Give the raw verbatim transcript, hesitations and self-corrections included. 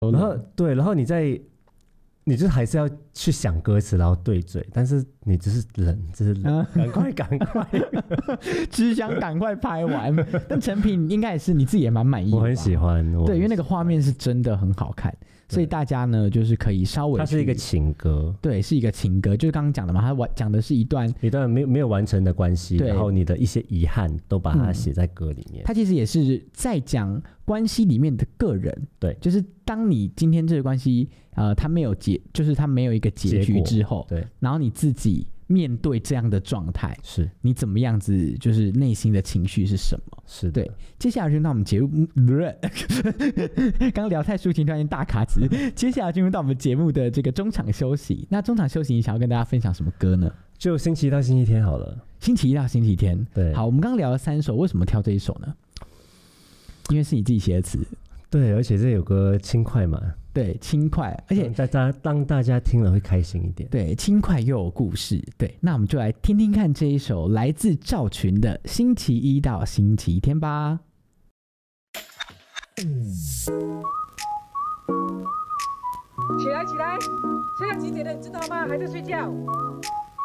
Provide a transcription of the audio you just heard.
然后对，然后你在你就还是要去想歌词，然后对嘴，但是你只是忍，只是忍，赶快赶快， 只想赶快拍完。但成品应该也是你自己也蛮满意的吧？ 我很喜欢， 对，因为那个画面是真的很好看，所以大家呢就是可以稍微， 它是一个情歌， 对，是一个情歌，就是刚刚讲的嘛，它讲的是一段一段没有没有完成的关系，然后你的一些遗憾都把它写在歌里面。 它其实也是在讲关系里面的个人， 对， 就是当你今天这个关系，呃，它没有结，就是它没有一个结局之后， 对， 然后你自己面对这样的状态， 是你怎么样子，就是内心的情绪是什么？ 是的， 对。接下来就到我们节目，刚刚聊太抒情，突然间大卡词。接下来进入到我们节目的这个中场休息。那中场休息，你想要跟大家分享什么歌呢？ 就星期一到星期天好了。 星期一到星期天， 对。 好，我们刚刚聊了三首，为什么挑这一首呢？因为是你自己写的词。对， 而且这有个轻快嘛。 对，轻快，而且大家让大家听了会开心一点。 对，轻快又有故事。对，那我们就来听听看这一首来自赵群的《星期一到星期天》吧。 起来，起来！现在几点了？你知道吗？还在睡觉。